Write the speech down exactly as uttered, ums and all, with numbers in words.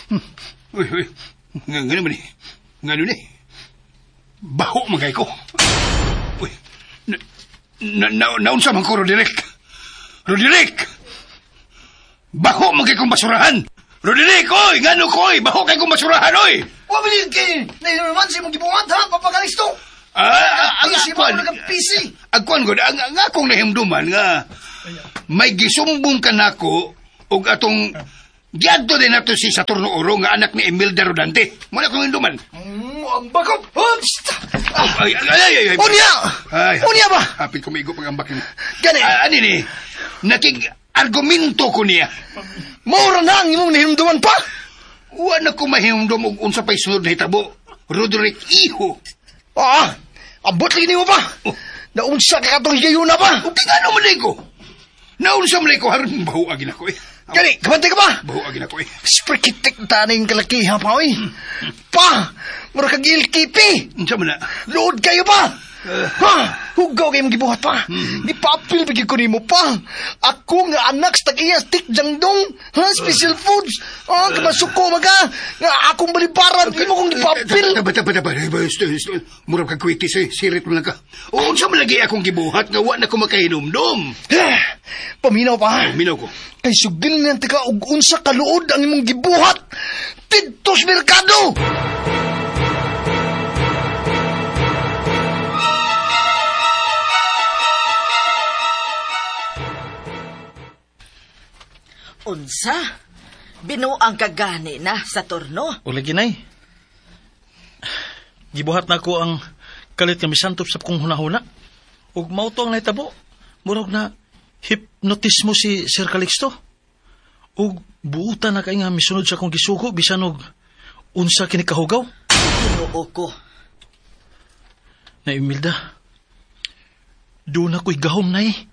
Uy, uy. Nga, nga naman eh. Nga nun eh. Baho magay ko. Uy. Na, na, na, naunsa man ko, Roderick. Roderick! Baho magay kong basurahan. Roderick, oy! Ngano ko, oy! Baho kay kong basurahan, oy! Wabili kay na naman sa mong gibuhat, ha? Papakalisto! Ah, ang P C akwan. mo na P C. Agkuan ko, ang, ang akong nahimduman nga, may gisumbong ka nako og atong giadto din nato si Saturno Oro nga anak ni Imelda Rodante. Muna kong hinduman. Mm, ang bagok! Oops! Ah, Ay, ay, ay, ay, ay. Unya! Ay, Unya ba? hapit ko maigo pag ambak niya. Gani! Ah, ano ni? Nakig-argumento ko niya. Maura na ang imong nahimduman pa? Wala ko mahimdum og unsa pa'y sunod na hitabo. Roderick Iho. Ah, abot lagi mo pa. Oh. Naunsa ka katong higayuna pa. O tingano man ko. Naunsa man ko haron baho agin ako eh. Gani, kabantay ka ba? Baho agin ako eh. Sprikitik taning kalakiha pa, oy. Pa, mura kag ilkipi. Unsa man na? Load kayo pa. Ha, hugaw kayo mong gibuhat pa. Hmm. Di papil pagin ko nimo pa. Ako nga anak sa tag-iya stick jangdong. Ha, special foods. Ah, kabasuko maga. Nga akong balibaran. Hindi mo kong gipapil. Taba, taba, taba. Murag kag kwiti si sirit mo lang ka. O unsa man lagi akong gibuhat nga wa na ko makahinumdum. Eh, paminaw pa. Minaw ko. Ay sugdin niyan tika og unsa kaluod ang imong gibuhat. Tidtos merkado. Unsa? Binuang kagani na sa turno. O lagi nay. Gibuhat na ko ang kalit nga misantop sa kong hunahuna. Ug mao to ang nahitabo. Murag na hypnotismo si Sir Calixto. Ug buutan na kay nga misunod sa kong gisugo bisan og unsa kini kahugaw. Tinuo ko. Na Imelda. Doon ako'y gahom nay.